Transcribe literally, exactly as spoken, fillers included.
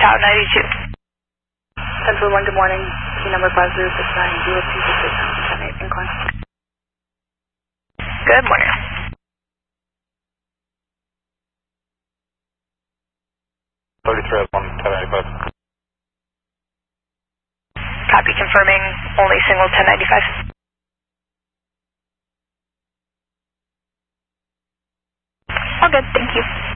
Route ninety-two. Central one, good morning. Key number five zero six nine, zero two six six, ten eight, incline. Good morning. thirty-three oh one, ten ninety-five. Copy, confirming only single ten ninety-five. All good, thank you.